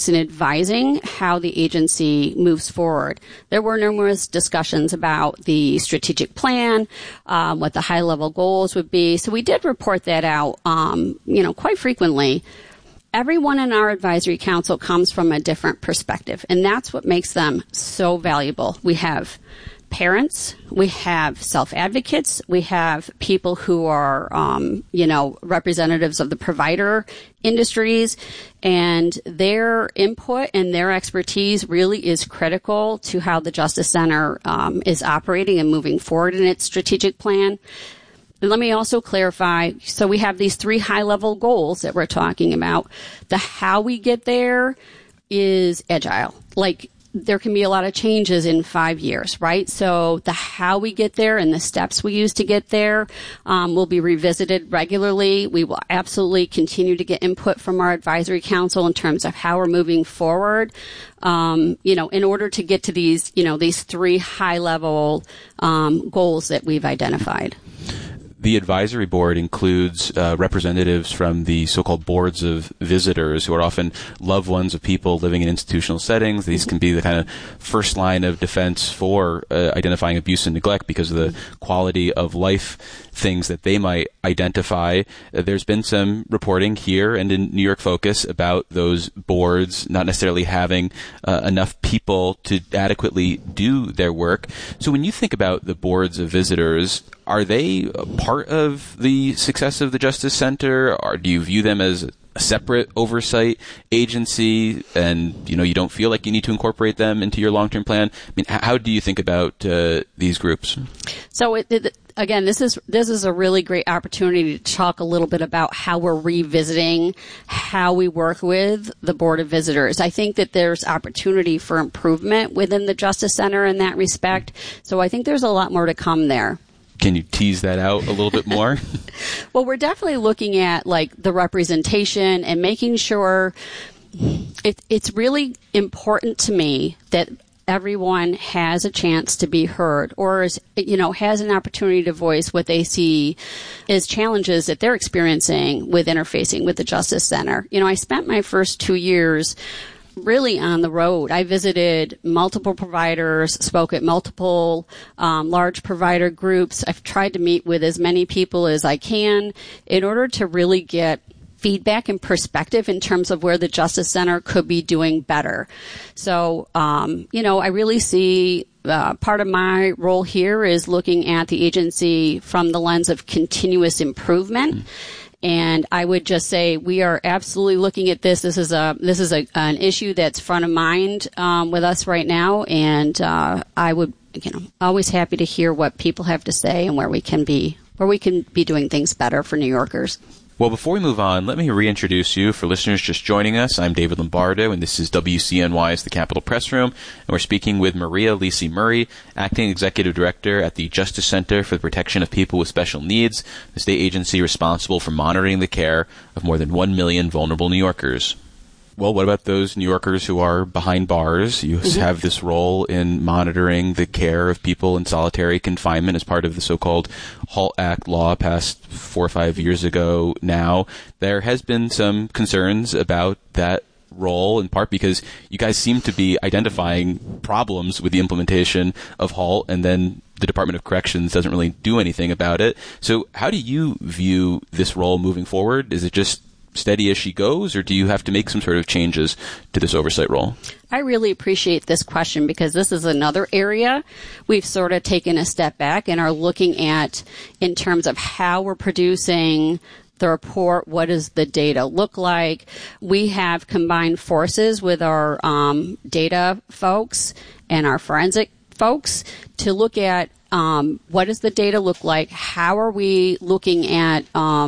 in advising how the agency moves forward. There were numerous discussions about the strategic plan, what the high-level goals would be. So we did report that out, quite frequently. Everyone in our advisory council comes from a different perspective, and that's what makes them so valuable. We have parents, we have self-advocates, we have people who are, representatives of the provider industries, and their input and their expertise really is critical to how the Justice Center is operating and moving forward in its strategic plan. And let me also clarify, so we have these 3 high-level goals that we're talking about. The how we get there is agile. Like, there can be a lot of changes in 5 years, right? So the how we get there and the steps we use to get there will be revisited regularly. We will absolutely continue to get input from our advisory council in terms of how we're moving forward, in order to get to these 3 high-level goals that we've identified. The advisory board includes representatives from the so-called boards of visitors, who are often loved ones of people living in institutional settings. These can be the kind of first line of defense for identifying abuse and neglect because of the quality of life things that they might identify. There's been some reporting here and in New York Focus about those boards not necessarily having enough people to adequately do their work. So when you think about the boards of visitors, are they part of the success of the Justice Center, or do you view them as a separate oversight agency, and you don't feel like you need to incorporate them into your long-term plan? I mean, how do you think about these groups? So again, this is a really great opportunity to talk a little bit about how we're revisiting how we work with the Board of Visitors. I think that there's opportunity for improvement within the Justice Center in that respect. So I think there's a lot more to come there. Can you tease that out a little bit more? Well, we're definitely looking at the representation and making sure it's really important to me that everyone has a chance to be heard, or has an opportunity to voice what they see as challenges that they're experiencing with interfacing with the Justice Center. I spent my first 2 years really on the road. I visited multiple providers, spoke at multiple large provider groups. I've tried to meet with as many people as I can in order to really get feedback and perspective in terms of where the Justice Center could be doing better. So, I really see part of my role here is looking at the agency from the lens of continuous improvement. Mm-hmm. And I would just say we are absolutely looking at this. This is an issue that's front of mind with us right now, and I would always happy to hear what people have to say and where we can be doing things better for New Yorkers. Well, before we move on, let me reintroduce you. For listeners just joining us, I'm David Lombardo, and this is WCNY's The Capitol Press Room, and we're speaking with Maria Lisi Murray, Acting Executive Director at the Justice Center for the Protection of People with Special Needs, the state agency responsible for monitoring the care of more than 1 million vulnerable New Yorkers. Well, what about those New Yorkers who are behind bars? You have this role in monitoring the care of people in solitary confinement as part of the so-called HALT Act law passed 4 or 5 years ago now. There has been some concerns about that role, in part because you guys seem to be identifying problems with the implementation of HALT, and then the Department of Corrections doesn't really do anything about it. So how do you view this role moving forward? Is it just steady as she goes, or do you have to make some sort of changes to this oversight role? I really appreciate this question because this is another area we've sort of taken a step back and are looking at in terms of how we're producing the report. What does the data look like? We have combined forces with our data folks and our forensic folks to look at what does the data look like? How are we looking at,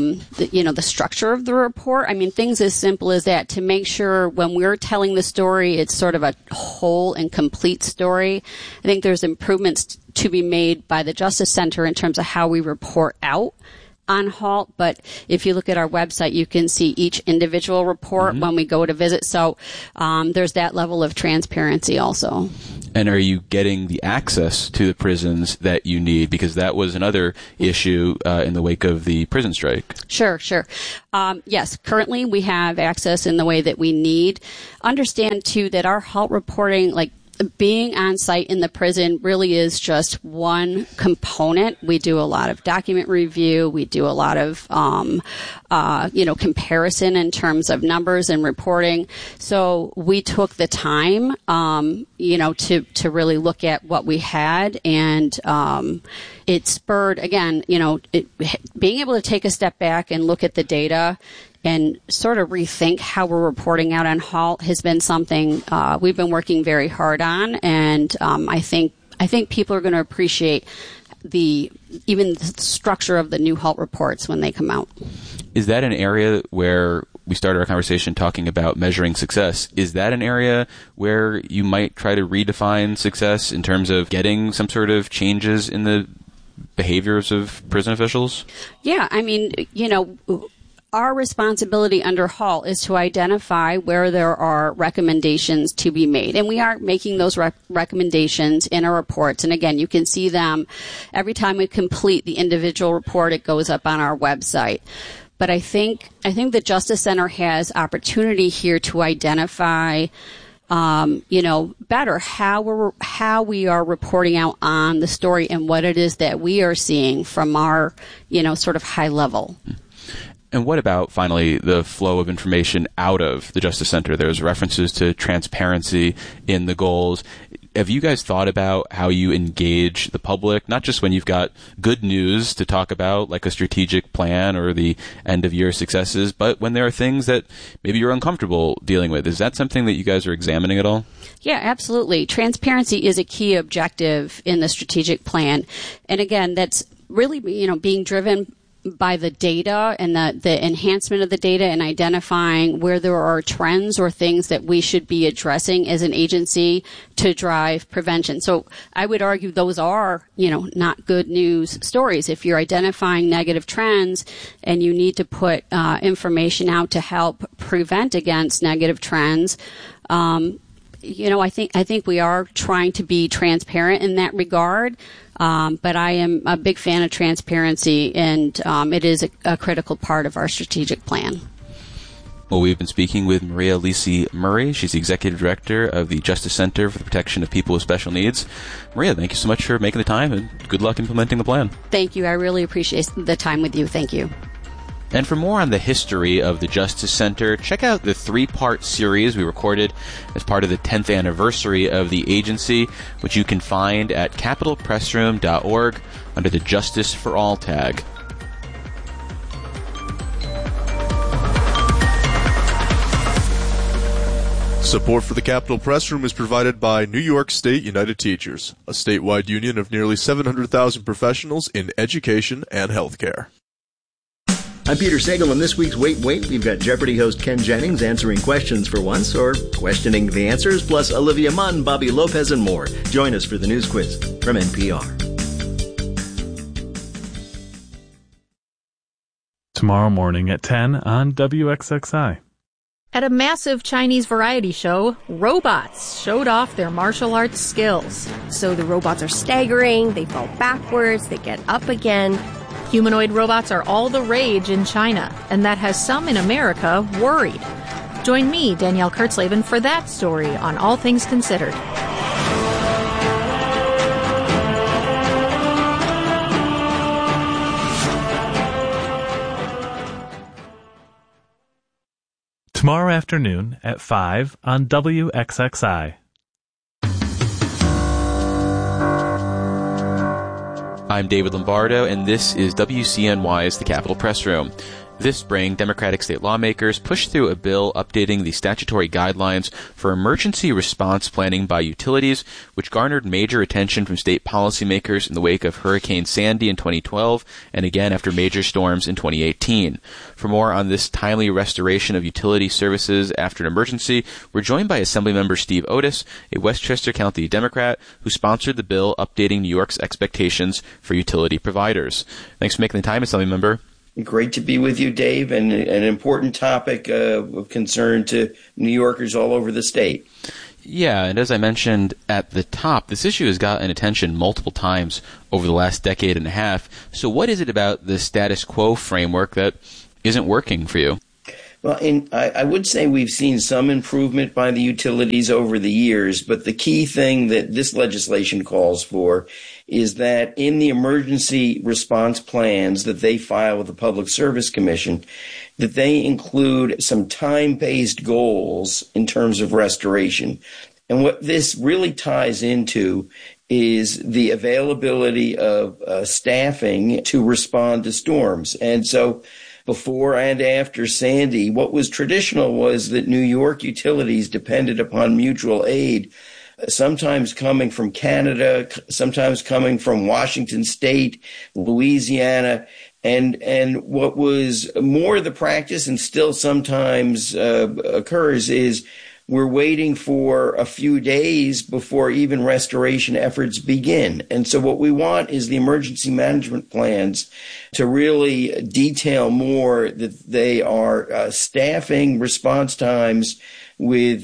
the structure of the report? I mean, things as simple as that to make sure when we're telling the story, it's sort of a whole and complete story. I think there's improvements to be made by the Justice Center in terms of how we report out on HALT, but if you look at our website, you can see each individual report when we go to visit. So there's that level of transparency also. And are you getting the access to the prisons that you need? Because that was another issue in the wake of the prison strike. Sure. Yes, currently we have access in the way that we need. Understand, too, that our HALT reporting, like being on site in the prison, really is just one component. We do a lot of document review. We do a lot of, comparison in terms of numbers and reporting. So we took the time, to really look at what we had, and it spurred, again, being able to take a step back and look at the data and sort of rethink how we're reporting out on HALT has been something we've been working very hard on, and I think people are going to appreciate even the structure of the new HALT reports when they come out. Is that an area where we started our conversation talking about measuring success? Is that an area where you might try to redefine success in terms of getting some sort of changes in the behaviors of prison officials? Yeah, I mean, our responsibility under HALT is to identify where there are recommendations to be made. And we are making those recommendations in our reports. And again, you can see them every time we complete the individual report. It goes up on our website. But I think the Justice Center has opportunity here to identify better how we are reporting out on the story and what it is that we are seeing from our, sort of high level. And what about, finally, the flow of information out of the Justice Center? There's references to transparency in the goals. Have you guys thought about how you engage the public, not just when you've got good news to talk about, like a strategic plan or the end-of-year successes, but when there are things that maybe you're uncomfortable dealing with? Is that something that you guys are examining at all? Yeah, absolutely. Transparency is a key objective in the strategic plan. And again, that's really, being driven by the data and the enhancement of the data and identifying where there are trends or things that we should be addressing as an agency to drive prevention. So I would argue those are, not good news stories. If you're identifying negative trends and you need to put information out to help prevent against negative trends, I think we are trying to be transparent in that regard. But I am a big fan of transparency, and it is a critical part of our strategic plan. Well, we've been speaking with Maria Lisi Murray. She's the Executive Director of the Justice Center for the Protection of People with Special Needs. Maria, thank you so much for making the time, and good luck implementing the plan. Thank you. I really appreciate the time with you. Thank you. And for more on the history of the Justice Center, check out the 3-part series we recorded as part of the 10th anniversary of the agency, which you can find at capitolpressroom.org under the Justice for All tag. Support for the Capitol Press Room is provided by New York State United Teachers, a statewide union of nearly 700,000 professionals in education and healthcare. I'm Peter Sagal, and this week's Wait, we've got Jeopardy host Ken Jennings answering questions for once, or questioning the answers, plus Olivia Munn, Bobby Lopez, and more. Join us for the news quiz from NPR. Tomorrow morning at 10 on WXXI. At a massive Chinese variety show, robots showed off their martial arts skills. So the robots are staggering, they fall backwards, they get up again. Humanoid robots are all the rage in China, and that has some in America worried. Join me, Danielle Kurtzleben, for that story on All Things Considered. Tomorrow afternoon at 5 on WXXI. I'm David Lombardo, and this is WCNY's The Capitol Press Room. This spring, Democratic state lawmakers pushed through a bill updating the statutory guidelines for emergency response planning by utilities, which garnered major attention from state policymakers in the wake of Hurricane Sandy in 2012 and again after major storms in 2018. For more on this timely restoration of utility services after an emergency, we're joined by Assemblymember Steve Otis, a Westchester County Democrat who sponsored the bill updating New York's expectations for utility providers. Thanks for making the time, Assemblymember. Great to be with you, Dave, and an important topic of concern to New Yorkers all over the state. Yeah, and as I mentioned at the top, this issue has gotten attention multiple times over the last decade and a half. So what is it about the status quo framework that isn't working for you? Well, I would say we've seen some improvement by the utilities over the years, but the key thing that this legislation calls for is that in the emergency response plans that they file with the Public Service Commission, that they include some time-based goals in terms of restoration. And what this really ties into is the availability of staffing to respond to storms. And so before and after Sandy, what was traditional was that New York utilities depended upon mutual aid, sometimes coming from Canada, sometimes coming from Washington State, Louisiana, and what was more the practice and still sometimes occurs is we're waiting for a few days before even restoration efforts begin. And so what we want is the emergency management plans to really detail more that they are staffing response times with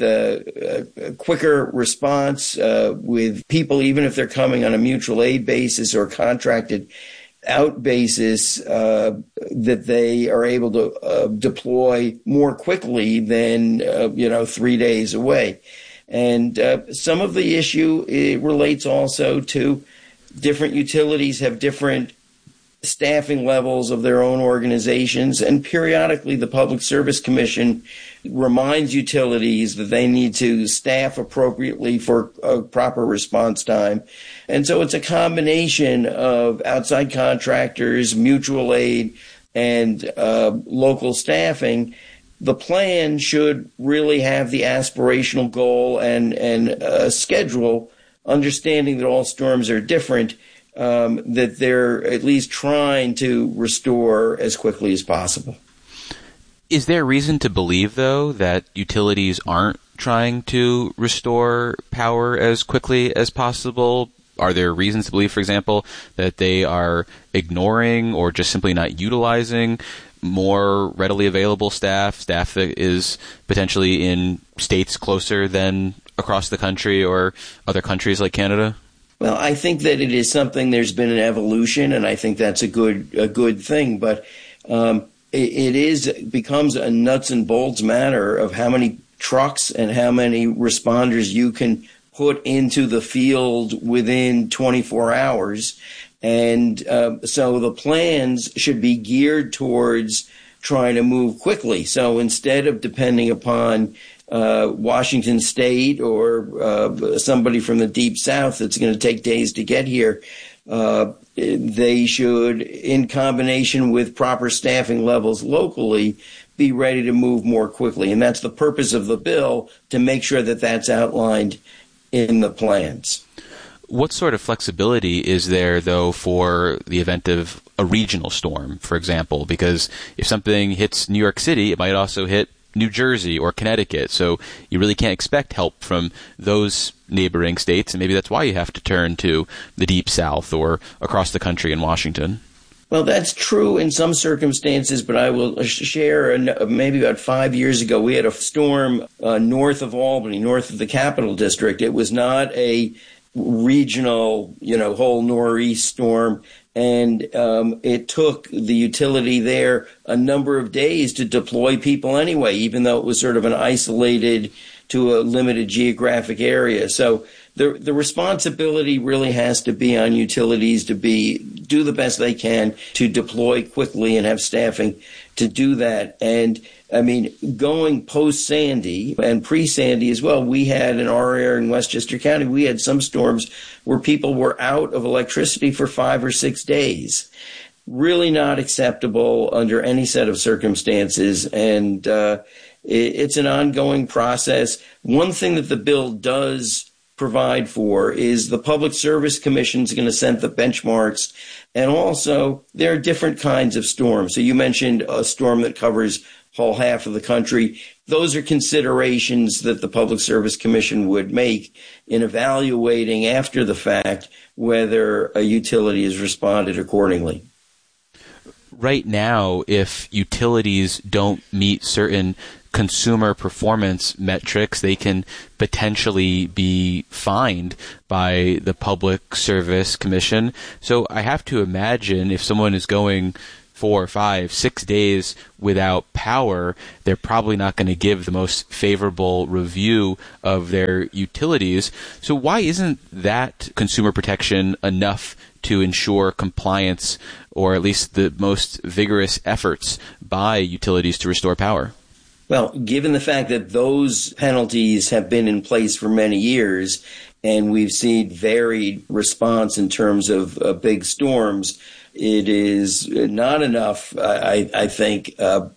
a quicker response with people, even if they're coming on a mutual aid basis or contracted out basis, that they are able to deploy more quickly than 3 days away. And some of the issue relates also to different utilities have different staffing levels of their own organizations, and periodically the Public Service Commission reminds utilities that they need to staff appropriately for a proper response time. And so it's a combination of outside contractors, mutual aid, and local staffing. The plan should really have the aspirational goal and schedule, understanding that all storms are different, that they're at least trying to restore as quickly as possible. Is there reason to believe, though, that utilities aren't trying to restore power as quickly as possible? Are there reasons to believe, for example, that they are ignoring or just simply not utilizing more readily available staff that is potentially in states closer than across the country or other countries like Canada? Well, I think that it is something, there's been an evolution, and I think that's a good thing. But it becomes a nuts and bolts matter of how many trucks and how many responders you can put into the field within 24 hours. And so the plans should be geared towards trying to move quickly. So instead of depending upon Washington State or somebody from the Deep South that's going to take days to get here, they should, in combination with proper staffing levels locally, be ready to move more quickly. And that's the purpose of the bill, to make sure that that's outlined in the plans. What sort of flexibility is there, though, for the event of a regional storm, for example? Because if something hits New York City, it might also hit New Jersey or Connecticut. So you really can't expect help from those neighboring states, and maybe that's why you have to turn to the Deep South or across the country in Washington. Well, that's true in some circumstances, but I will share maybe about 5 years ago, we had a storm north of Albany, north of the Capital District. It was not a regional, whole nor'east storm. And it took the utility there a number of days to deploy people anyway, even though it was sort of an isolated to a limited geographic area. So the responsibility really has to be on utilities to do the best they can to deploy quickly and have staffing to do that. And I mean, going post-Sandy and pre-Sandy as well, we had in our area in Westchester County, we had some storms where people were out of electricity for 5 or 6 days. Really not acceptable under any set of circumstances. And it's an ongoing process. One thing that the bill does provide for is the Public Service Commission is going to set the benchmarks. And also, there are different kinds of storms. So you mentioned a storm that covers whole half of the country. Those are considerations that the Public Service Commission would make in evaluating after the fact whether a utility has responded accordingly. right now, if utilities don't meet certain consumer performance metrics, they can potentially be fined by the Public Service Commission. So I have to imagine if someone is going 4, 5, 6 days without power, they're probably not going to give the most favorable review of their utilities. So why isn't that consumer protection enough to ensure compliance, or at least the most vigorous efforts by utilities to restore power? Well, given the fact that those penalties have been in place for many years, and we've seen varied response in terms of big storms, it is not enough, I think.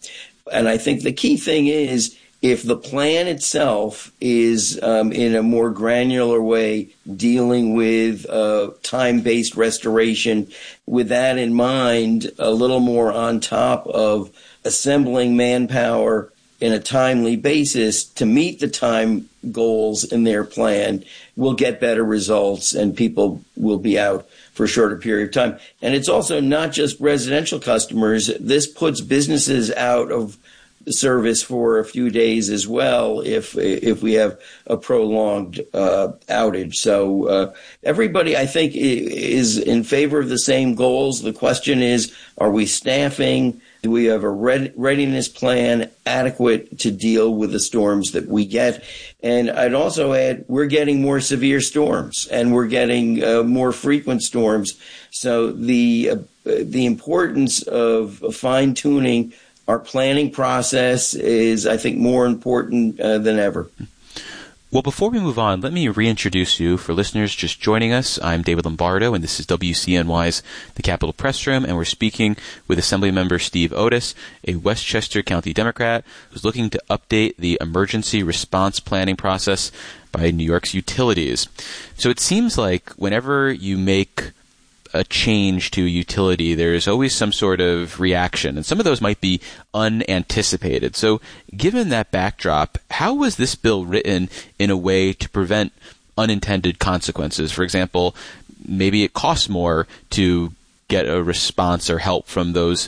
And I think the key thing is, if the plan itself is in a more granular way dealing with time-based restoration, with that in mind, a little more on top of assembling manpower in a timely basis to meet the time goals in their plan, we'll get better results and people will be out for a shorter period of time. And it's also not just residential customers. This puts businesses out of service for a few days as well if we have a prolonged outage. So everybody, I think, is in favor of the same goals. The question is, are we staffing? Do we have a readiness plan adequate to deal with the storms that we get? And I'd also add, we're getting more severe storms and we're getting more frequent storms. So the importance of fine-tuning our planning process is, I think, more important than ever. Well, before we move on, let me reintroduce you. For listeners just joining us, I'm David Lombardo, and this is WCNY's The Capitol Press Room, and we're speaking with Assemblymember Steve Otis, a Westchester County Democrat who's looking to update the emergency response planning process by New York's utilities. So it seems like whenever you make a change to a utility, there's always some sort of reaction, and some of those might be unanticipated. So given that backdrop, how was this bill written in a way to prevent unintended consequences? For example, maybe it costs more to get a response or help from those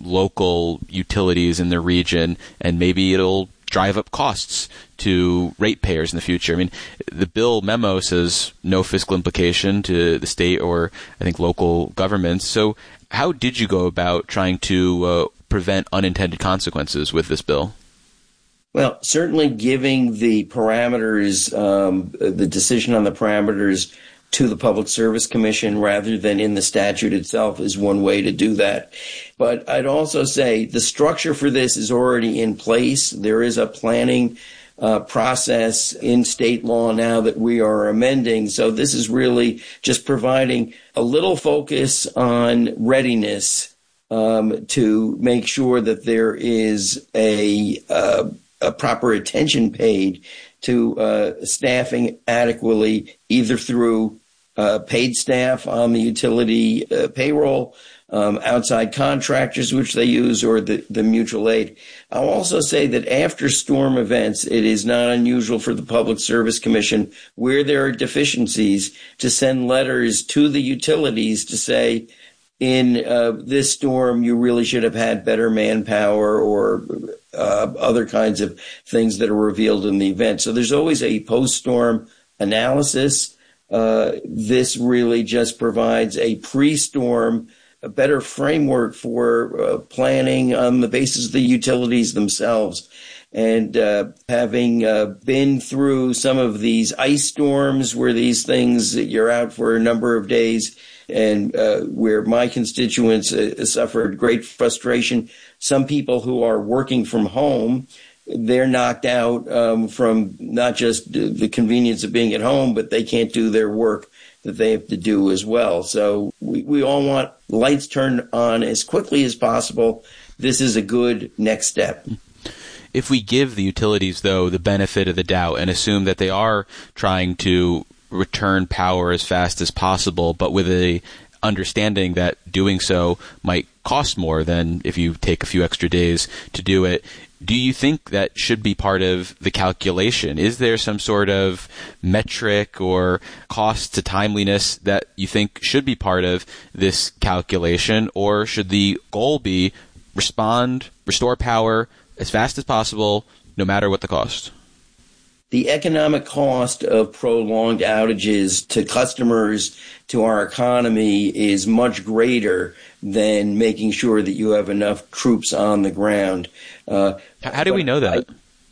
local utilities in the region, and maybe it'll drive up costs to ratepayers in the future. I mean, the bill memo says no fiscal implication to the state or, I think, local governments. So how did you go about trying to prevent unintended consequences with this bill? Well, certainly giving the parameters, the decision on the parameters to the Public Service Commission rather than in the statute itself is one way to do that. But I'd also say the structure for this is already in place. There is a planning process in state law now that we are amending. So this is really just providing a little focus on readiness to make sure that there is a proper attention paid to staffing adequately, either through paid staff on the utility payroll, outside contractors which they use, or the mutual aid. I'll also say that after storm events, it is not unusual for the Public Service Commission, where there are deficiencies, to send letters to the utilities to say, in this storm, you really should have had better manpower, or other kinds of things that are revealed in the event. So there's always a post-storm analysis. This really just provides a pre-storm, a better framework for planning on the basis of the utilities themselves. And having been through some of these ice storms where these things, you're out for a number of days, and where my constituents suffered great frustration. Some people who are working from home, they're knocked out from not just the convenience of being at home, but they can't do their work that they have to do as well. So we all want lights turned on as quickly as possible. This is a good next step. If we give the utilities, though, the benefit of the doubt and assume that they are trying to return power as fast as possible, but with a understanding that doing so might cost more than if you take a few extra days to do it, Do you think that should be part of the calculation? Is there some sort of metric or cost to timeliness that you think should be part of this calculation? Or should the goal be restore power as fast as possible, no matter what the cost? The economic cost of prolonged outages to customers, to our economy, is much greater than making sure that you have enough troops on the ground. How do we know that?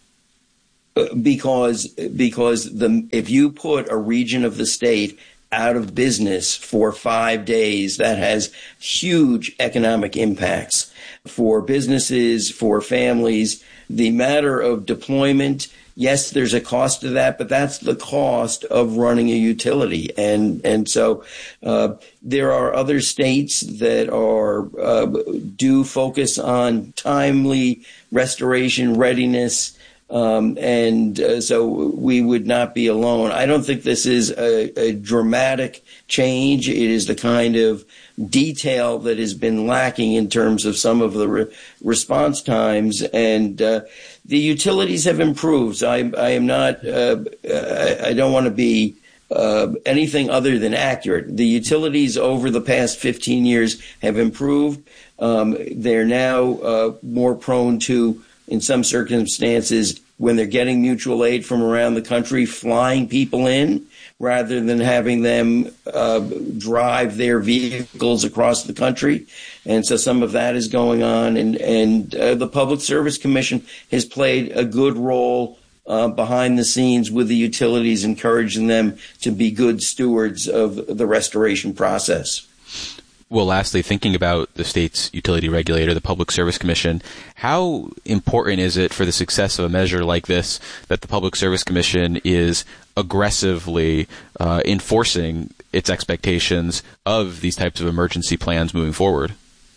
Because if you put a region of the state out of business for 5 days, that has huge economic impacts for businesses, for families. The matter of deployment, yes, there's a cost to that, but that's the cost of running a utility. And so there are other states that do focus on timely restoration readiness. So we would not be alone. I don't think this is a dramatic change. It is the kind of detail that has been lacking in terms of some of the response times, and the utilities have improved. So I am not. I don't want to be anything other than accurate. The utilities over the past 15 years have improved. They're now more prone to, in some circumstances, when they're getting mutual aid from around the country, flying people in rather than having them drive their vehicles across the country. And so some of that is going on. And the Public Service Commission has played a good role behind the scenes with the utilities, encouraging them to be good stewards of the restoration process. Well, lastly, thinking about the state's utility regulator, the Public Service Commission, how important is it for the success of a measure like this that the Public Service Commission is aggressively enforcing its expectations of these types of emergency plans moving forward?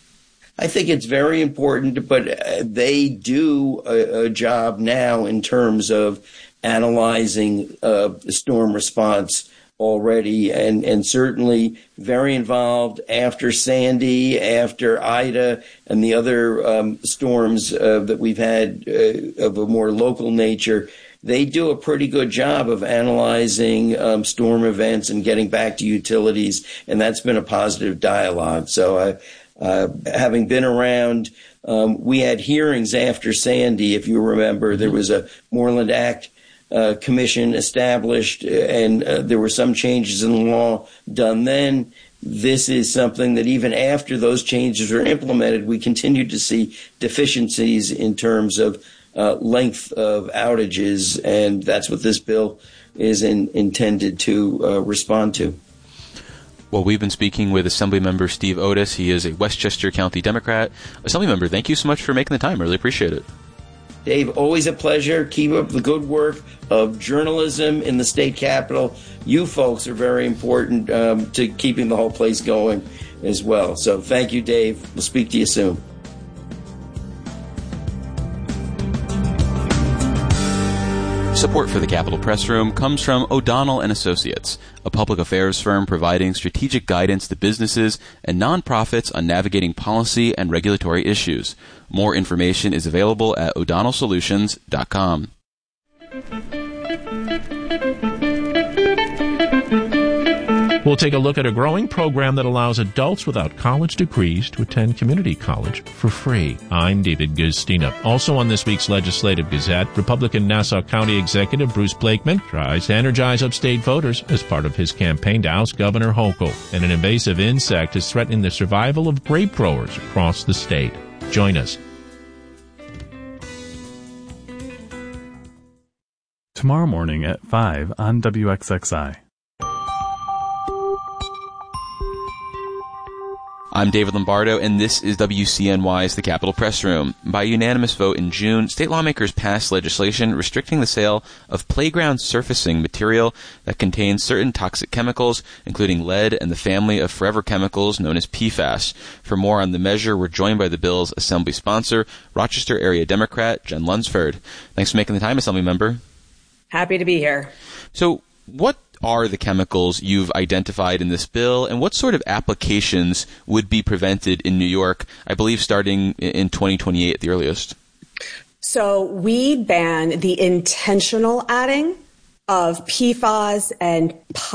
I think it's very important, but they do a job now in terms of analyzing the storm response already, and certainly very involved after Sandy, after Ida, and the other storms that we've had of a more local nature. They do a pretty good job of analyzing storm events and getting back to utilities, and that's been a positive dialogue. So having been around, we had hearings after Sandy, if you remember. There was a Moreland Act commission established, and there were some changes in the law done then. This is something that even after those changes were implemented, we continued to see deficiencies in terms of length of outages, and that's what this bill is intended to respond to. Well, we've been speaking with Assemblymember Steve Otis. He is a Westchester County Democrat. Assemblymember, thank you so much for making the time. I really appreciate it. Dave, always a pleasure. Keep up the good work of journalism in the state capitol. You folks are very important to keeping the whole place going as well. So thank you, Dave. We'll speak to you soon. Support for the Capitol Press Room comes from O'Donnell & Associates, a public affairs firm providing strategic guidance to businesses and nonprofits on navigating policy and regulatory issues. More information is available at o'donnellsolutions.com. We'll take a look at a growing program that allows adults without college degrees to attend community college for free. I'm David Gustina. Also on this week's Legislative Gazette, Republican Nassau County Executive Bruce Blakeman tries to energize upstate voters as part of his campaign to oust Governor Hochul. And an invasive insect is threatening the survival of grape growers across the state. Join us. Tomorrow morning at 5 on WXXI. I'm David Lombardo, and this is WCNY's The Capitol Press Room. By unanimous vote in June, state lawmakers passed legislation restricting the sale of playground surfacing material that contains certain toxic chemicals, including lead and the family of forever chemicals known as PFAS. For more on the measure, we're joined by the bill's Assembly sponsor, Rochester area Democrat Jen Lunsford. Thanks for making the time, Assembly member. Happy to be here. So, what are the chemicals you've identified in this bill, and what sort of applications would be prevented in New York, I believe starting in 2028 at the earliest? So we ban the intentional adding of PFAS and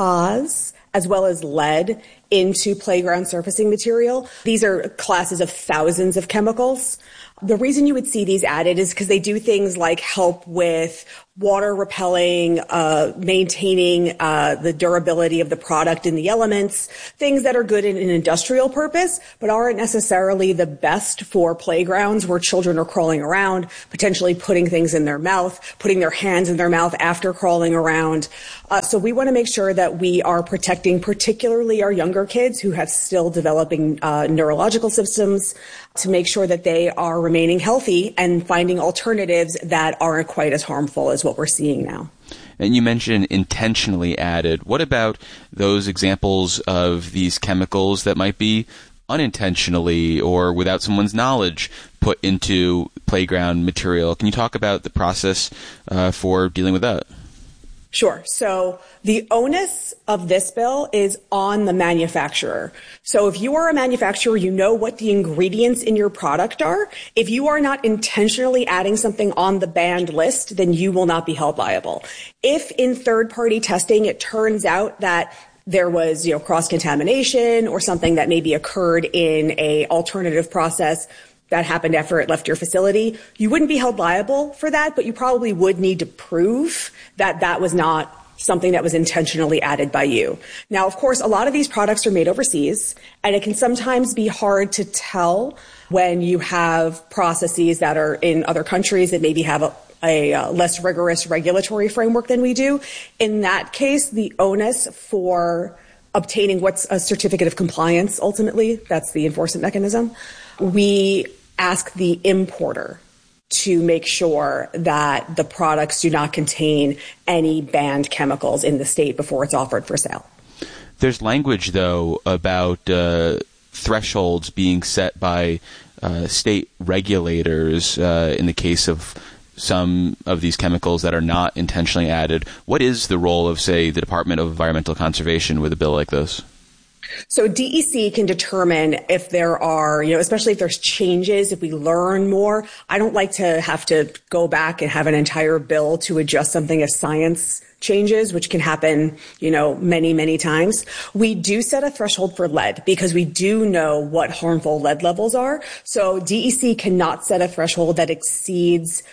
PAS, as well as lead, into playground surfacing material. These are classes of thousands of chemicals. The reason you would see these added is because they do things like help with water repelling, maintaining the durability of the product in the elements, things that are good in an industrial purpose, but aren't necessarily the best for playgrounds where children are crawling around, potentially putting things in their mouth, putting their hands in their mouth after crawling around. So we want to make sure that we are protecting particularly our younger kids who have still developing neurological systems to make sure that they are remaining healthy and finding alternatives that aren't quite as harmful as what we're seeing now. And you mentioned intentionally added. What about those examples of these chemicals that might be unintentionally or without someone's knowledge put into playground material? Can you talk about the process for dealing with that? Sure. So the onus of this bill is on the manufacturer. So if you are a manufacturer, you know what the ingredients in your product are. If you are not intentionally adding something on the banned list, then you will not be held liable. If in third-party testing it turns out that there was, cross-contamination or something that maybe occurred in a alternative process that happened after it left your facility, you wouldn't be held liable for that, but you probably would need to prove that that was not something that was intentionally added by you. Now, of course, a lot of these products are made overseas, and it can sometimes be hard to tell when you have processes that are in other countries that maybe have a less rigorous regulatory framework than we do. In that case, the onus for obtaining what's a certificate of compliance, ultimately, that's the enforcement mechanism, we ask the importer to make sure that the products do not contain any banned chemicals in the state before it's offered for sale. There's language, though, about thresholds being set by state regulators in the case of some of these chemicals that are not intentionally added. What is the role of, say, the Department of Environmental Conservation with a bill like this? So DEC can determine if there are, especially if there's changes, if we learn more. I don't like to have to go back and have an entire bill to adjust something if science changes, which can happen, many, many times. We do set a threshold for lead because we do know what harmful lead levels are. So DEC cannot set a threshold that exceeds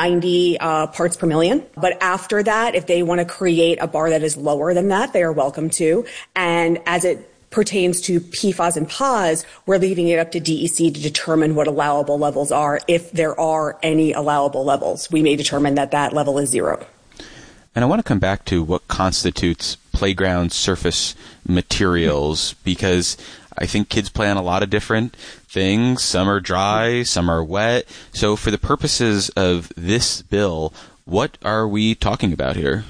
90 parts per million. But after that, if they want to create a bar that is lower than that, they are welcome to. And as it pertains to PFAS and PAS, we're leaving it up to DEC to determine what allowable levels are. If there are any allowable levels, we may determine that that level is 0. And I want to come back to what constitutes playground surface materials, because I think kids play on a lot of different things. Some are dry, some are wet. So for the purposes of this bill, what are we talking about here?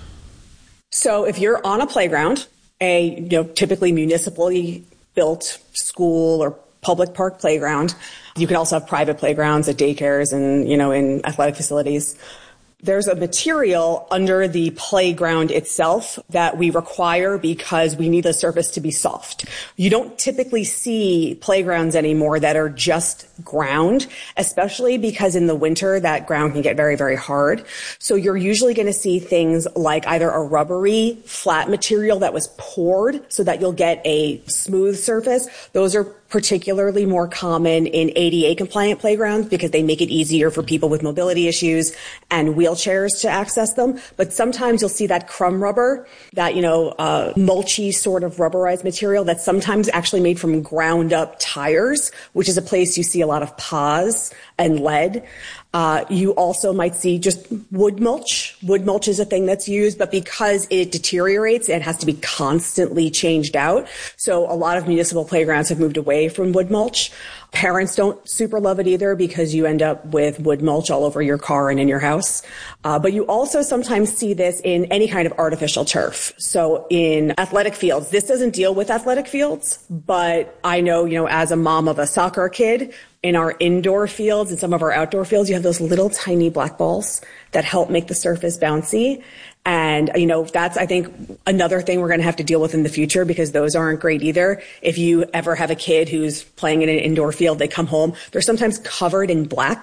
So if you're on a playground, a typically municipally built school or public park playground. You can also have private playgrounds at daycares and, in athletic facilities. There's a material under the playground itself that we require because we need the surface to be soft. You don't typically see playgrounds anymore that are just ground, especially because in the winter that ground can get very, very hard. So you're usually going to see things like either a rubbery flat material that was poured so that you'll get a smooth surface. Those are particularly more common in ADA compliant playgrounds because they make it easier for people with mobility issues and wheelchairs to access them. But sometimes you'll see that crumb rubber, that, mulchy sort of rubberized material that's sometimes actually made from ground up tires, which is a place you see a lot of PAS and lead. You also might see just wood mulch. Wood mulch is a thing that's used, but because it deteriorates, it has to be constantly changed out. So a lot of municipal playgrounds have moved away from wood mulch. Parents don't super love it either because you end up with wood mulch all over your car and in your house. But you also sometimes see this in any kind of artificial turf. So in athletic fields, this doesn't deal with athletic fields, but I know, as a mom of a soccer kid, in our indoor fields and some of our outdoor fields, you have those little tiny black balls that help make the surface bouncy. And, that's, I think, another thing we're going to have to deal with in the future because those aren't great either. If you ever have a kid who's playing in an indoor field, they come home, they're sometimes covered in black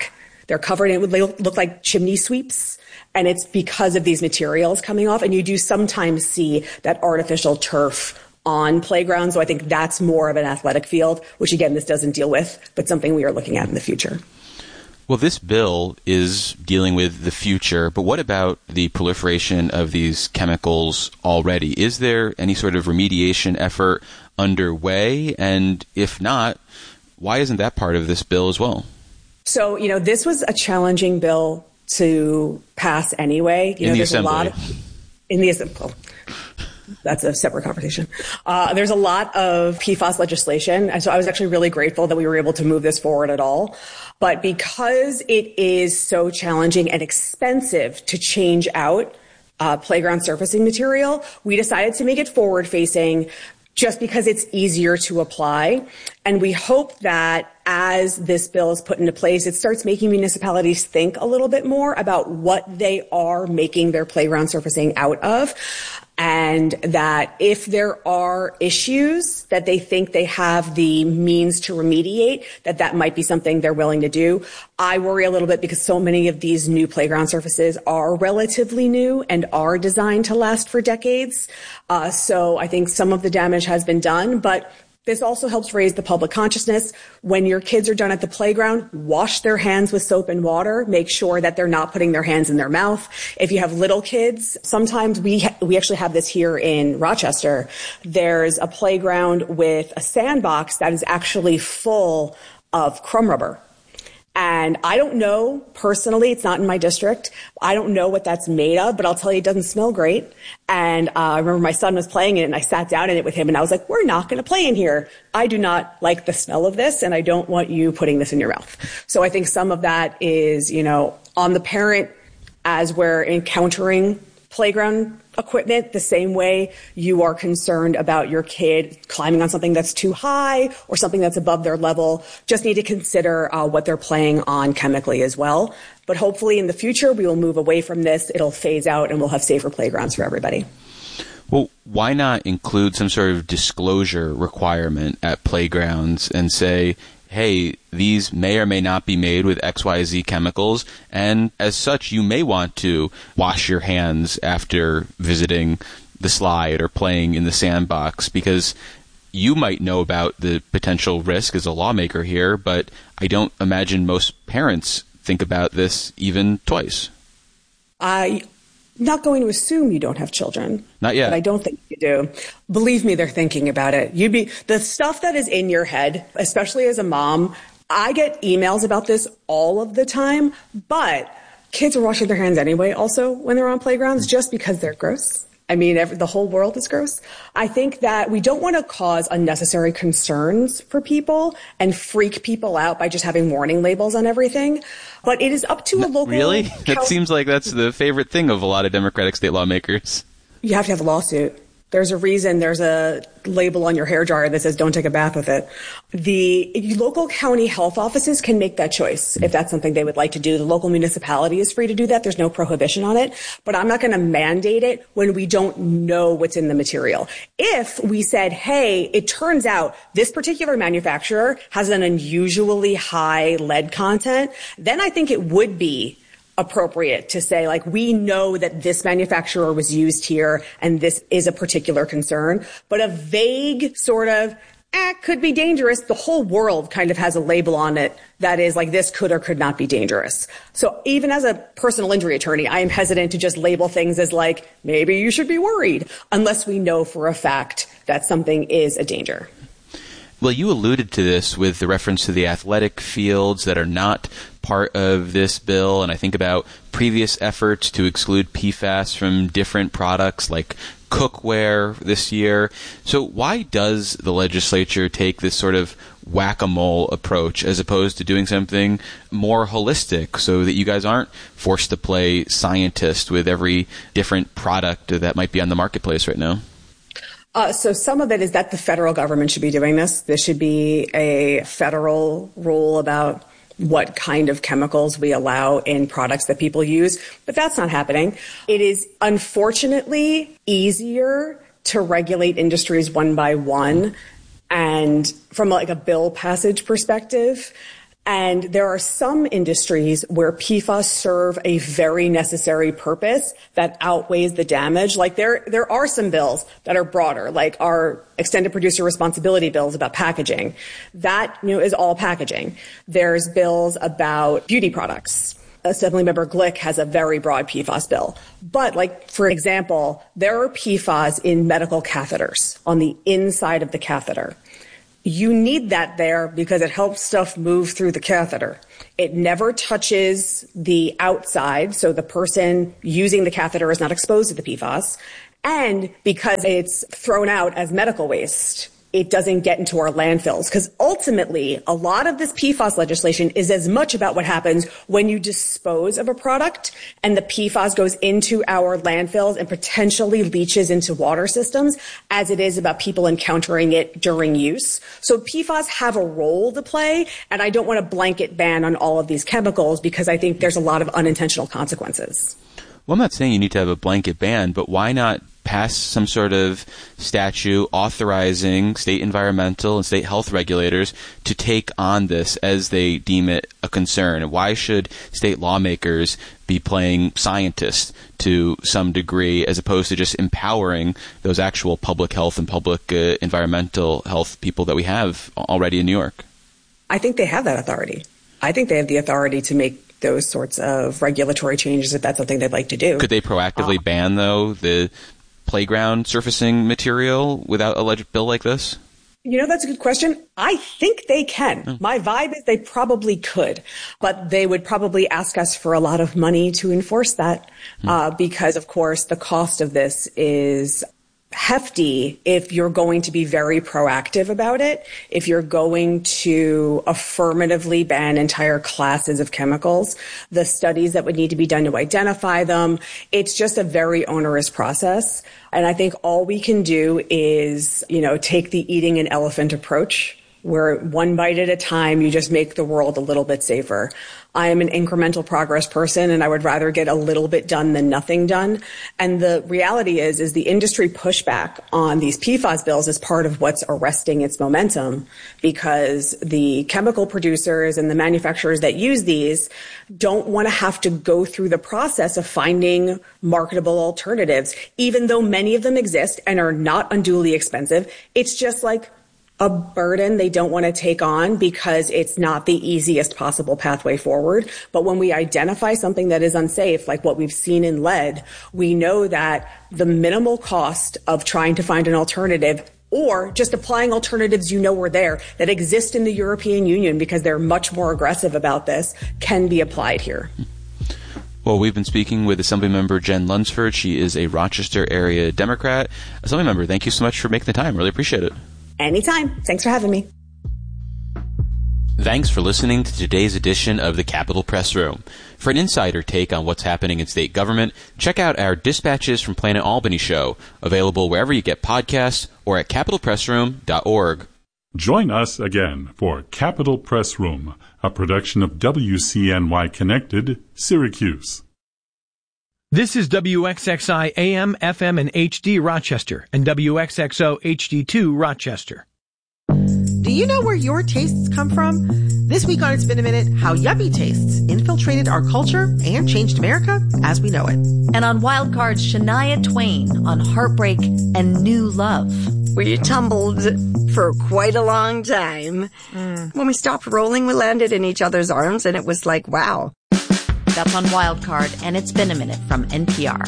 They're covered, it would look like chimney sweeps. And it's because of these materials coming off. And you do sometimes see that artificial turf on playgrounds. So I think that's more of an athletic field, which again, this doesn't deal with, but something we are looking at in the future. Well, this bill is dealing with the future, but what about the proliferation of these chemicals already? Is there any sort of remediation effort underway? And if not, why isn't that part of this bill as well? So, this was a challenging bill to pass anyway. In the assembly. In the assembly. That's a separate conversation. There's a lot of PFAS legislation. And so I was actually really grateful that we were able to move this forward at all. But because it is so challenging and expensive to change out playground surfacing material, we decided to make it forward facing just because it's easier to apply. And we hope that as this bill is put into place, it starts making municipalities think a little bit more about what they are making their playground surfacing out of. And that if there are issues that they think they have the means to remediate, that might be something they're willing to do. I worry a little bit because so many of these new playground surfaces are relatively new and are designed to last for decades. So I think some of the damage has been done, but this also helps raise the public consciousness. When your kids are done at the playground, wash their hands with soap and water. Make sure that they're not putting their hands in their mouth. If you have little kids, sometimes we actually have this here in Rochester. There's a playground with a sandbox that is actually full of crumb rubber. And I don't know personally, it's not in my district. I don't know what that's made of, but I'll tell you, it doesn't smell great. And I remember my son was playing it and I sat down in it with him and I was like, we're not going to play in here. I do not like the smell of this and I don't want you putting this in your mouth. So I think some of that is, on the parent as we're encountering playground equipment, the same way you are concerned about your kid climbing on something that's too high or something that's above their level. Just need to consider what they're playing on chemically as well. But hopefully in the future, we will move away from this. It'll phase out and we'll have safer playgrounds for everybody. Well, why not include some sort of disclosure requirement at playgrounds and say, hey, these may or may not be made with XYZ chemicals, and as such, you may want to wash your hands after visiting the slide or playing in the sandbox, because you might know about the potential risk as a lawmaker here, but I don't imagine most parents think about this even twice. I'm not going to assume you don't have children. Not yet. But I don't think you do. Believe me, they're thinking about it. The stuff that is in your head, especially as a mom, I get emails about this all of the time, but kids are washing their hands anyway also when they're on playgrounds just because they're gross. I mean, the whole world is gross. I think that we don't want to cause unnecessary concerns for people and freak people out by just having warning labels on everything. But it is up to a local... Really? That seems like that's the favorite thing of a lot of Democratic state lawmakers. You have to have a lawsuit. There's a reason there's a label on your hairdryer that says don't take a bath with it. The local county health offices can make that choice if that's something they would like to do. The local municipality is free to do that. There's no prohibition on it. But I'm not going to mandate it when we don't know what's in the material. If we said, hey, it turns out this particular manufacturer has an unusually high lead content, then I think it would be appropriate to say, like, we know that this manufacturer was used here and this is a particular concern. But a vague sort of, could be dangerous. The whole world kind of has a label on it that is like, this could or could not be dangerous. So even as a personal injury attorney, I am hesitant to just label things as like, maybe you should be worried, unless we know for a fact that something is a danger. Well, you alluded to this with the reference to the athletic fields that are not part of this bill, and I think about previous efforts to exclude PFAS from different products like cookware this year. So why does the legislature take this sort of whack-a-mole approach as opposed to doing something more holistic so that you guys aren't forced to play scientist with every different product that might be on the marketplace right now? So some of it is that the federal government should be doing this. This should be a federal rule about what kind of chemicals we allow in products that people use, but that's not happening. It is unfortunately easier to regulate industries one by one and from like a bill passage perspective. And there are some industries where PFAS serve a very necessary purpose that outweighs the damage. Like there are some bills that are broader, like our extended producer responsibility bills about packaging. That, is all packaging. There's bills about beauty products. Assemblymember Glick has a very broad PFAS bill. But for example, there are PFAS in medical catheters on the inside of the catheter. You need that there because it helps stuff move through the catheter. It never touches the outside, so the person using the catheter is not exposed to the PFAS. And because it's thrown out as medical waste, it doesn't get into our landfills. Because ultimately, a lot of this PFAS legislation is as much about what happens when you dispose of a product and the PFAS goes into our landfills and potentially leaches into water systems as it is about people encountering it during use. So PFAS have a role to play, and I don't want a blanket ban on all of these chemicals because I think there's a lot of unintentional consequences. Well, I'm not saying you need to have a blanket ban, but why not pass some sort of statute authorizing state environmental and state health regulators to take on this as they deem it a concern? Why should state lawmakers be playing scientists to some degree as opposed to just empowering those actual public health and public environmental health people that we have already in New York? I think they have that authority. I think they have the authority to make those sorts of regulatory changes if that's something they'd like to do. Could they proactively ban, though, the playground surfacing material without a bill like this? That's a good question. I think they can. My vibe is they probably could, but they would probably ask us for a lot of money to enforce that because, of course, the cost of this is hefty if you're going to be very proactive about it, if you're going to affirmatively ban entire classes of chemicals, the studies that would need to be done to identify them. It's just a very onerous process. And I think all we can do is, take the eating an elephant approach, where one bite at a time, you just make the world a little bit safer. I am an incremental progress person, and I would rather get a little bit done than nothing done. And the reality is the industry pushback on these PFAS bills is part of what's arresting its momentum, because the chemical producers and the manufacturers that use these don't want to have to go through the process of finding marketable alternatives, even though many of them exist and are not unduly expensive. It's just like a burden they don't want to take on because it's not the easiest possible pathway forward. But when we identify something that is unsafe, like what we've seen in lead, we know that the minimal cost of trying to find an alternative, or just applying alternatives were there that exist in the European Union because they're much more aggressive about this, can be applied here. Well, we've been speaking with Assemblymember Jen Lunsford. She is a Rochester area Democrat. Assemblymember, thank you so much for making the time. Really appreciate it. Anytime. Thanks for having me. Thanks for listening to today's edition of the Capitol Press Room. For an insider take on what's happening in state government, check out our Dispatches from Planet Albany show, available wherever you get podcasts or at capitolpressroom.org. Join us again for Capitol Press Room, a production of WCNY Connected, Syracuse. This is WXXI AM, FM, and HD Rochester, and WXXO HD2 Rochester. Do you know where your tastes come from? This week on It's Been a Minute, how yuppie tastes infiltrated our culture and changed America as we know it. And on Wildcard's Shania Twain on Heartbreak and New Love. We tumbled for quite a long time. When we stopped rolling, we landed in each other's arms, and it was like, wow. That's on Wildcard, and It's Been a Minute from NPR.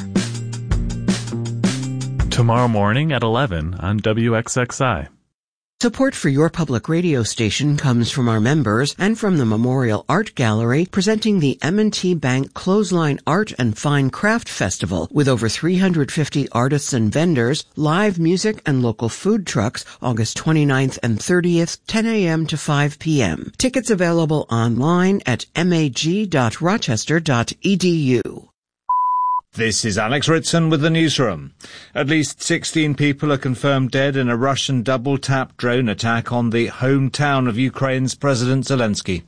Tomorrow morning at 11 on WXXI. Support for your public radio station comes from our members and from the Memorial Art Gallery, presenting the M&T Bank Clothesline Art and Fine Craft Festival with over 350 artists and vendors, live music and local food trucks, August 29th and 30th, 10 a.m. to 5 p.m. Tickets available online at mag.rochester.edu. This is Alex Ritson with the newsroom. At least 16 people are confirmed dead in a Russian double-tap drone attack on the hometown of Ukraine's President Zelensky.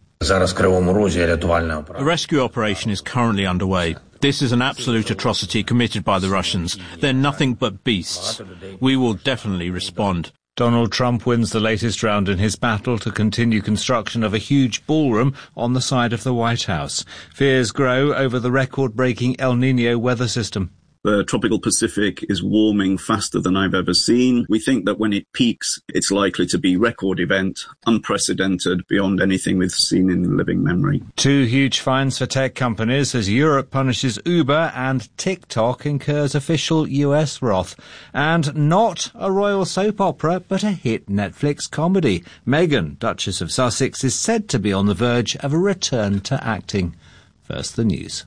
A rescue operation is currently underway. This is an absolute atrocity committed by the Russians. They're nothing but beasts. We will definitely respond. Donald Trump wins the latest round in his battle to continue construction of a huge ballroom on the side of the White House. Fears grow over the record-breaking El Niño weather system. The tropical Pacific is warming faster than I've ever seen. We think that when it peaks, it's likely to be record event, unprecedented, beyond anything we've seen in living memory. 2 huge fines for tech companies as Europe punishes Uber and TikTok incurs official US wrath. And not a royal soap opera, but a hit Netflix comedy. Meghan, Duchess of Sussex, is said to be on the verge of a return to acting. First, the news.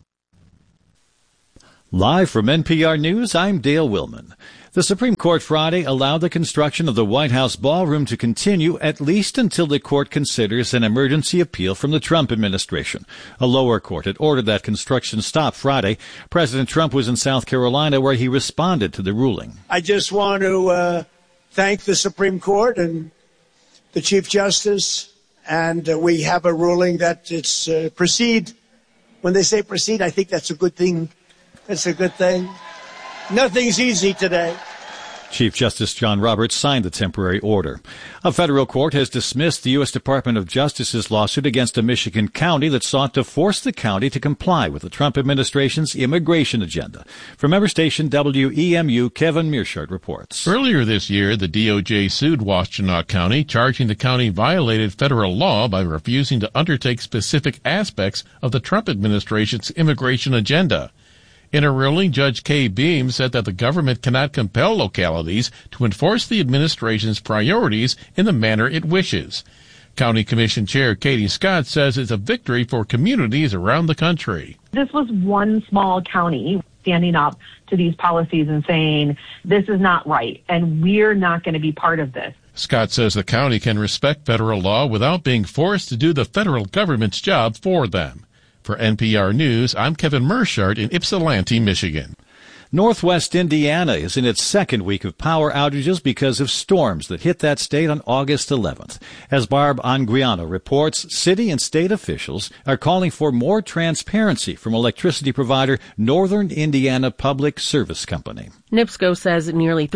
Live from NPR News, I'm Dale Willman. The Supreme Court Friday allowed the construction of the White House ballroom to continue at least until the court considers an emergency appeal from the Trump administration. A lower court had ordered that construction stop Friday. President Trump was in South Carolina where he responded to the ruling. I just want to thank the Supreme Court and the Chief Justice, and we have a ruling that it's proceed. When they say proceed, I think that's a good thing. It's a good thing. Nothing's easy today. Chief Justice John Roberts signed the temporary order. A federal court has dismissed the U.S. Department of Justice's lawsuit against a Michigan county that sought to force the county to comply with the Trump administration's immigration agenda. From member station WEMU, Kevin Mearshart reports. Earlier this year, the DOJ sued Washtenaw County, charging the county violated federal law by refusing to undertake specific aspects of the Trump administration's immigration agenda. In a ruling, Judge Kay Beam said that the government cannot compel localities to enforce the administration's priorities in the manner it wishes. County Commission Chair Katie Scott says it's a victory for communities around the country. This was one small county standing up to these policies and saying, this is not right, and we're not going to be part of this. Scott says the county can respect federal law without being forced to do the federal government's job for them. For NPR News, I'm Kevin Mearshart in Ypsilanti, Michigan. Northwest Indiana is in its second week of power outages because of storms that hit that state on August 11th. As Barb Anguiano reports, city and state officials are calling for more transparency from electricity provider Northern Indiana Public Service Company. NIPSCO says nearly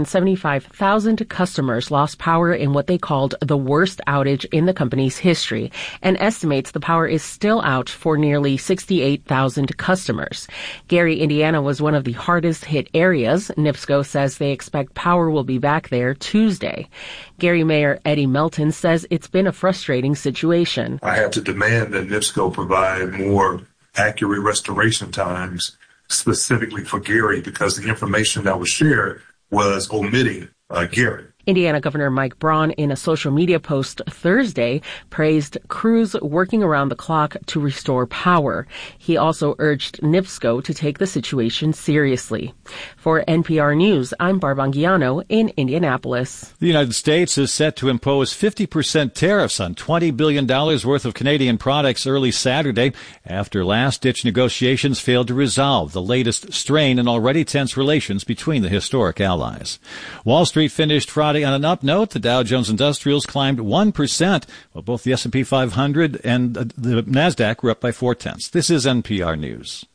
375,000 customers lost power in what they called the worst outage in the company's history, and estimates the power is still out for nearly 68,000 customers. Gary, Indiana was one of the hardest hit areas. NIPSCO says they expect power will be back there Tuesday. Gary Mayor Eddie Melton says it's been a frustrating situation. I had to demand that NIPSCO provide more accurate restoration times specifically for Gary because the information that was shared was omitting Gary. Indiana Governor Mike Braun, in a social media post Thursday, praised crews working around the clock to restore power. He also urged NIPSCO to take the situation seriously. For NPR News, I'm Barb Anguiano in Indianapolis. The United States is set to impose 50% tariffs on $20 billion worth of Canadian products early Saturday after last-ditch negotiations failed to resolve the latest strain in already tense relations between the historic allies. Wall Street finished Friday on an up note. The Dow Jones Industrials climbed 1%, while both the S&P 500 and the NASDAQ were up by 0.4. This is NPR News.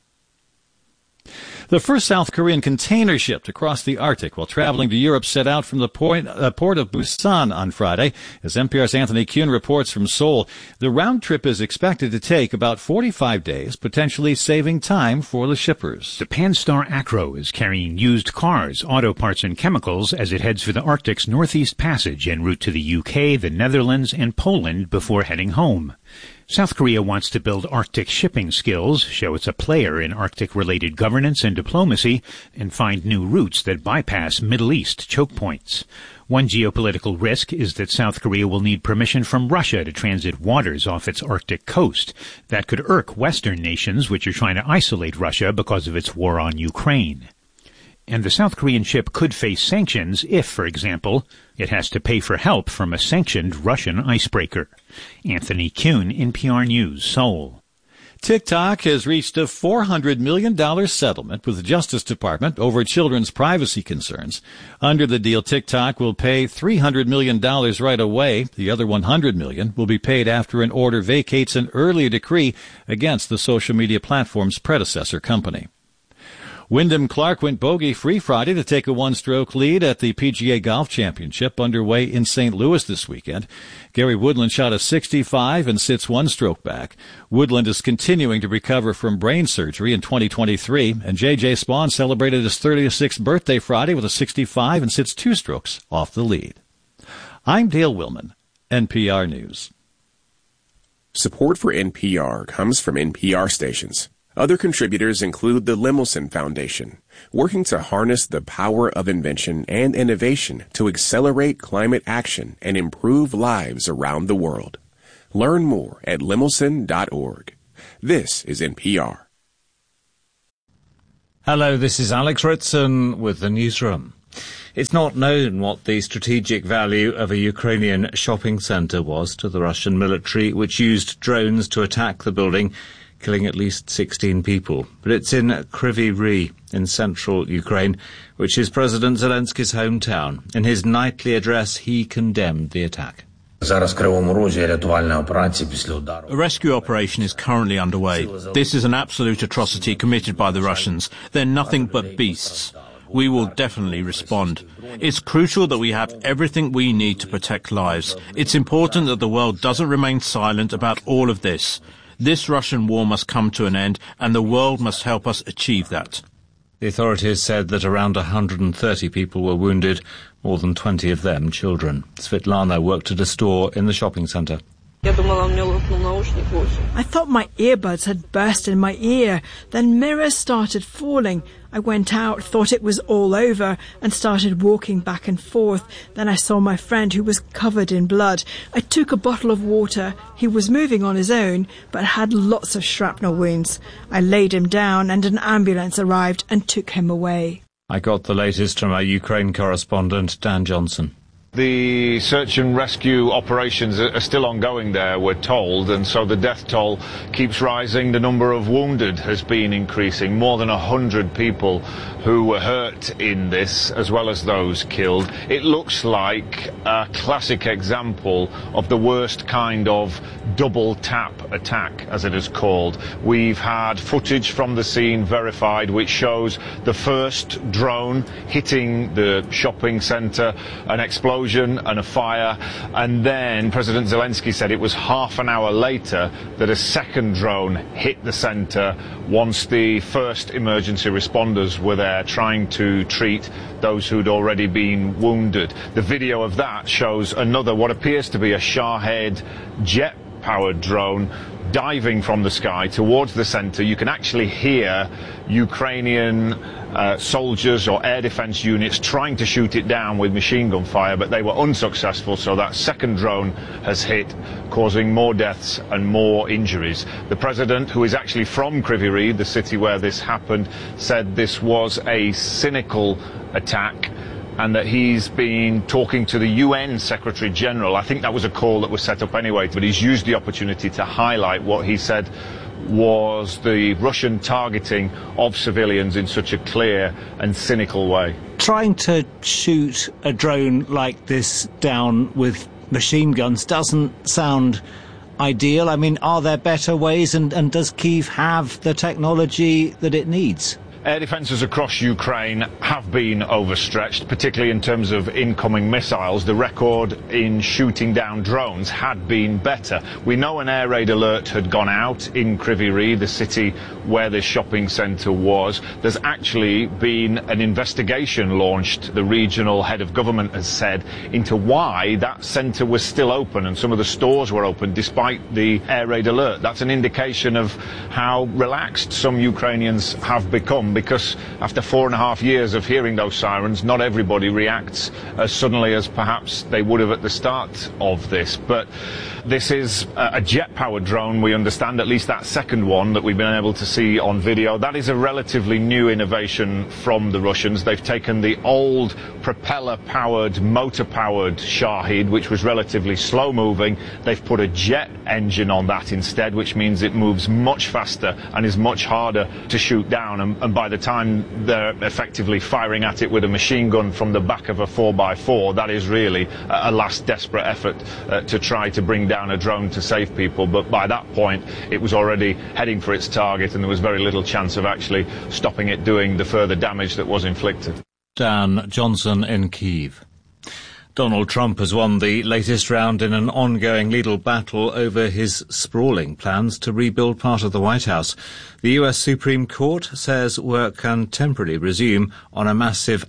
The first South Korean container ship to cross the Arctic while traveling to Europe set out from the port of Busan on Friday. As NPR's Anthony Kuhn reports from Seoul, the round trip is expected to take about 45 days, potentially saving time for the shippers. The Panstar Acro is carrying used cars, auto parts, and chemicals as it heads for the Arctic's Northeast Passage en route to the UK, the Netherlands, and Poland before heading home. South Korea wants to build Arctic shipping skills, show it's a player in Arctic-related governance and diplomacy, and find new routes that bypass Middle East choke points. One geopolitical risk is that South Korea will need permission from Russia to transit waters off its Arctic coast. That could irk Western nations which are trying to isolate Russia because of its war on Ukraine. And the South Korean ship could face sanctions if, for example, it has to pay for help from a sanctioned Russian icebreaker. Anthony Kuhn, NPR News, Seoul. TikTok has reached a $400 million settlement with the Justice Department over children's privacy concerns. Under the deal, TikTok will pay $300 million right away. The other $100 million will be paid after an order vacates an earlier decree against the social media platform's predecessor company. Wyndham Clark went bogey-free Friday to take a one-stroke lead at the PGA Golf Championship underway in St. Louis this weekend. Gary Woodland shot a 65 and sits one stroke back. Woodland is continuing to recover from brain surgery in 2023, and J.J. Spaun celebrated his 36th birthday Friday with a 65 and sits two strokes off the lead. I'm Dale Willman, NPR News. Support for NPR comes from NPR stations. Other contributors include the Lemelson Foundation, working to harness the power of invention and innovation to accelerate climate action and improve lives around the world. Learn more at lemelson.org. This is NPR. Hello, this is Alex Ritson with the newsroom. It's not known what the strategic value of a Ukrainian shopping centre was to the Russian military, which used drones to attack the building, killing at least 16 people. But it's in Kryvyi Rih in central Ukraine, which is President Zelensky's hometown. In his nightly address, he condemned the attack. A rescue operation is currently underway. This is an absolute atrocity committed by the Russians. They're nothing but beasts. We will definitely respond. It's crucial that we have everything we need to protect lives. It's important that the world doesn't remain silent about all of this. This Russian war must come to an end, and the world must help us achieve that. The authorities said that around 130 people were wounded, more than 20 of them children. Svetlana worked at a store in the shopping centre. I thought my earbuds had burst in my ear. Then mirrors started falling. I went out, thought it was all over, and started walking back and forth. Then I saw my friend who was covered in blood. I took a bottle of water. He was moving on his own, but had lots of shrapnel wounds. I laid him down, and an ambulance arrived and took him away. I got the latest from our Ukraine correspondent, Dan Johnson. The search and rescue operations are still ongoing there, we're told, and so the death toll keeps rising. The number of wounded has been increasing. More than 100 people who were hurt in this, as well as those killed. It looks like a classic example of the worst kind of double tap attack, as it is called. We've had footage from the scene verified which shows the first drone hitting the shopping centre, an explosion and a fire, and then President Zelensky said it was half an hour later that a second drone hit the centre once the first emergency responders were there trying to treat those who'd already been wounded. The video of that shows another, what appears to be a Shahed jet-powered drone diving from the sky towards the centre. You can actually hear Ukrainian soldiers or air defence units trying to shoot it down with machine gun fire, but they were unsuccessful, so that second drone has hit, causing more deaths and more injuries. The president, who is actually from Kryvyi Rih, the city where this happened, said this was a cynical attack, and that he's been talking to the UN Secretary General. I think that was a call that was set up anyway, but he's used the opportunity to highlight what he said was the Russian targeting of civilians in such a clear and cynical way. Trying to shoot a drone like this down with machine guns doesn't sound ideal. I mean, are there better ways, and does Kyiv have the technology that it needs? Air defences across Ukraine have been overstretched, particularly in terms of incoming missiles. The record in shooting down drones had been better. We know an air raid alert had gone out in Kryvyi Rih, the city where this shopping centre was. There's actually been an investigation launched, the regional head of government has said, into why that centre was still open and some of the stores were open despite the air raid alert. That's an indication of how relaxed some Ukrainians have become, because after 4.5 years of hearing those sirens, not everybody reacts as suddenly as perhaps they would have at the start of this. But this is a jet-powered drone, we understand, at least that second one that we've been able to see on video. That is a relatively new innovation from the Russians. They've taken the old propeller-powered, motor-powered Shahed, which was relatively slow-moving. They've put a jet engine on that instead, which means it moves much faster and is much harder to shoot down. And by the time they're effectively firing at it with a machine gun from the back of a 4x4, that is really a last desperate effort to try to bring down down a drone to save people, but by that point it was already heading for its target and there was very little chance of actually stopping it doing the further damage that was inflicted. Dan Johnson in Kyiv. Donald Trump has won the latest round in an ongoing legal battle over his sprawling plans to rebuild part of the White House. The US Supreme Court says work can temporarily resume on a massive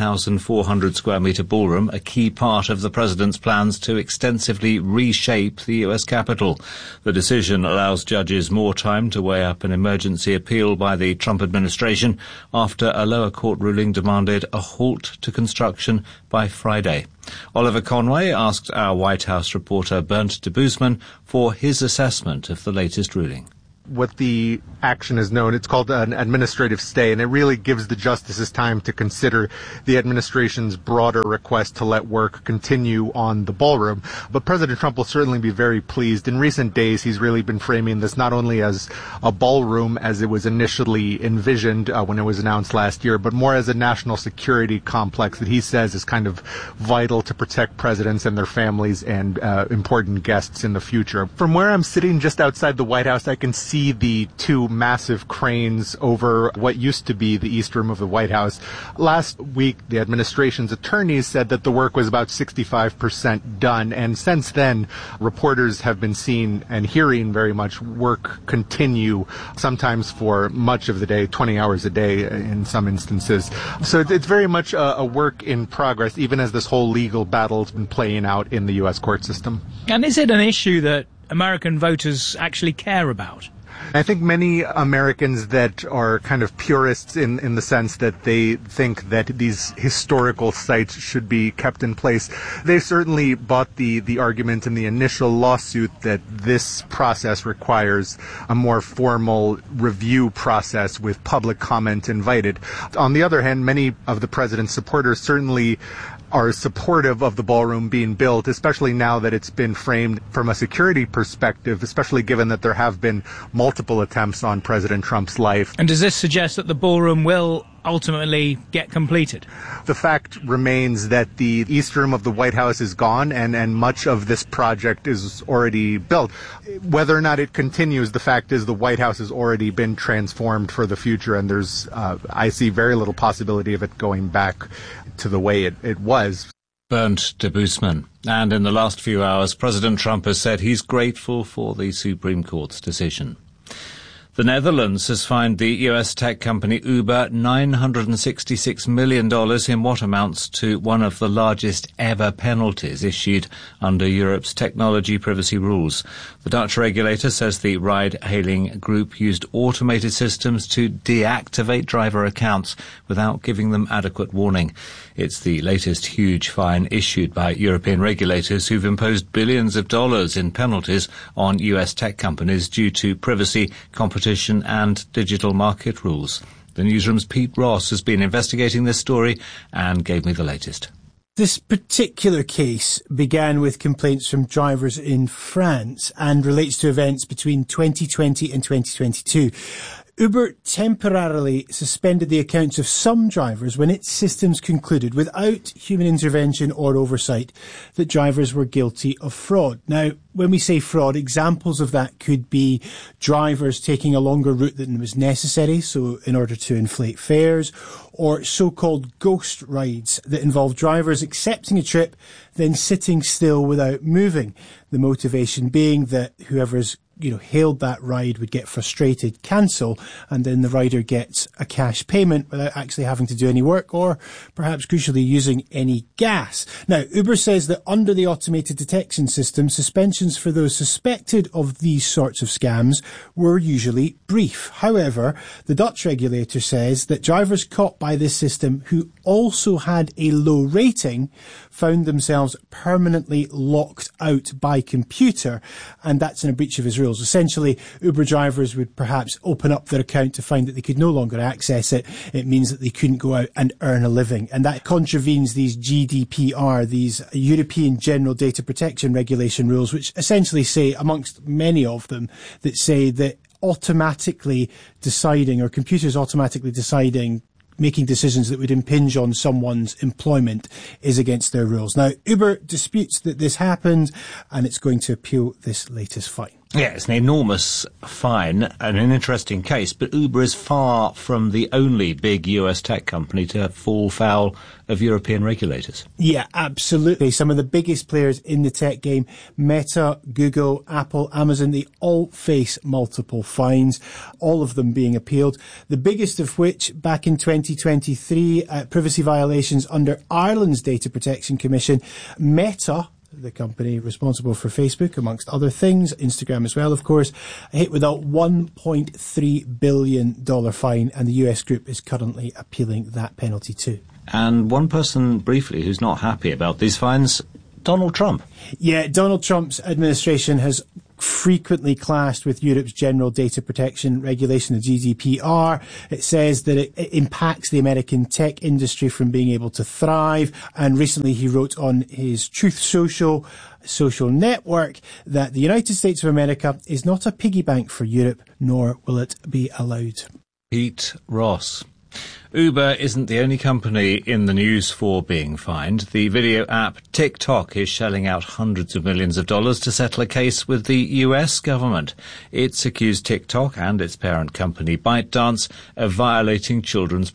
8,400 square metre ballroom, a key part of the president's plans to extensively reshape the US Capitol. The decision allows judges more time to weigh up an emergency appeal by the Trump administration after a lower court ruling demanded a halt to construction by Friday. Oliver Conway asked our White House reporter Bernd de Boosman for his assessment of the latest ruling. What the action is known, it's called an administrative stay, and it really gives the justices time to consider the administration's broader request to let work continue on the ballroom. But President Trump will certainly be very pleased. In recent days, he's really been framing this not only as a ballroom as it was initially envisioned when it was announced last year, but more as a national security complex that he says is kind of vital to protect presidents and their families and important guests in the future. From where I'm sitting just outside the White House, I can see the two massive cranes over what used to be the East Room of the White House. Last week, the administration's attorneys said that the work was about 65% done, and since then, reporters have been seeing and hearing very much work continue, sometimes for much of the day, 20 hours a day in some instances. So it's very much a work in progress, even as this whole legal battle's been playing out in the U.S. court system. And is it an issue that American voters actually care about? I think many Americans that are kind of purists in the sense that they think that these historical sites should be kept in place, they certainly bought the argument in the initial lawsuit that this process requires a more formal review process with public comment invited. On the other hand, many of the president's supporters certainly are supportive of the ballroom being built, especially now that it's been framed from a security perspective, especially given that there have been multiple attempts on President Trump's life. And does this suggest that the ballroom will ultimately get completed? The fact remains that the East Room of the White House is gone and much of this project is already built. Whether or not it continues, the fact is the White House has already been transformed for the future, and there's, I see very little possibility of it going back to the way it was. Bernd de Boosman. And in the last few hours, President Trump has said he's grateful for the Supreme Court's decision. The Netherlands has fined the US tech company Uber $966 million in what amounts to one of the largest ever penalties issued under Europe's technology privacy rules. The Dutch regulator says the ride-hailing group used automated systems to deactivate driver accounts without giving them adequate warning. It's the latest huge fine issued by European regulators who've imposed billions of dollars in penalties on US tech companies due to privacy, competition and digital market rules. The newsroom's Pete Ross has been investigating this story and gave me the latest. This particular case began with complaints from drivers in France and relates to events between 2020 and 2022. Uber temporarily suspended the accounts of some drivers when its systems concluded, without human intervention or oversight, that drivers were guilty of fraud. Now, when we say fraud, examples of that could be drivers taking a longer route than was necessary, so in order to inflate fares, or so-called ghost rides that involve drivers accepting a trip, then sitting still without moving. The motivation being that whoever's hailed that ride would get frustrated, cancel, and then the rider gets a cash payment without actually having to do any work or perhaps crucially using any gas. Now, Uber says that under the automated detection system, suspensions for those suspected of these sorts of scams were usually brief. However, the Dutch regulator says that drivers caught by this system who also had a low rating found themselves permanently locked out by computer, and that's in a breach of his rules. Essentially, Uber drivers would perhaps open up their account to find that they could no longer access it. It means that they couldn't go out and earn a living, and that contravenes these GDPR, these European General Data Protection Regulation rules, which essentially say, amongst many of them, that say that automatically deciding, or computers automatically deciding making decisions that would impinge on someone's employment is against their rules. Now, Uber disputes that this happened, and it's going to appeal this latest fine. Yeah, it's an enormous fine and an interesting case, but Uber is far from the only big US tech company to fall foul of European regulators. Yeah, absolutely. Some of the biggest players in the tech game, Meta, Google, Apple, Amazon, they all face multiple fines, all of them being appealed. The biggest of which, back in 2023, privacy violations under Ireland's Data Protection Commission. Meta, the company responsible for Facebook, amongst other things, Instagram as well, of course, hit with a $1.3 billion fine, and the US group is currently appealing that penalty too. And one person, briefly, who's not happy about these fines, Donald Trump. Yeah, Donald Trump's administration has frequently clashed with Europe's General Data Protection Regulation, the GDPR. It says that it impacts the American tech industry from being able to thrive. And recently he wrote on his Truth Social network that the United States of America is not a piggy bank for Europe, nor will it be allowed. Pete Ross. Uber isn't the only company in the news for being fined. The video app TikTok is shelling out hundreds of millions of dollars to settle a case with the US government. It's accused TikTok and its parent company ByteDance of violating children's